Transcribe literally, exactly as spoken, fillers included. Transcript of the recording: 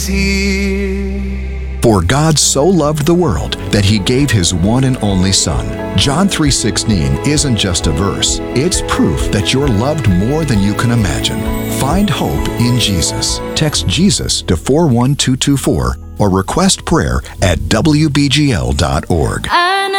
For God so loved the world that he gave his one and only Son. John three sixteen isn't just a verse. It's proof that you're loved more than you can imagine. Find hope in Jesus. Text Jesus to four one two two four or request prayer at W B G L dot org.